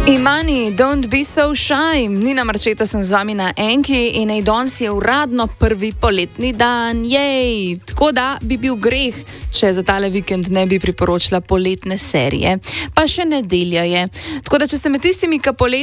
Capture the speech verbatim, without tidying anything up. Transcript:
Imani, don't be so shy. Nina Marčeta sem z vami na Enki in ej, danes je uradno prvi poletni dan, jej! Tako da bi bil greh, če za tale vikend ne bi priporočila poletne serije. Pa še nedelja je. Tako da, če ste med tistimi, ki poleti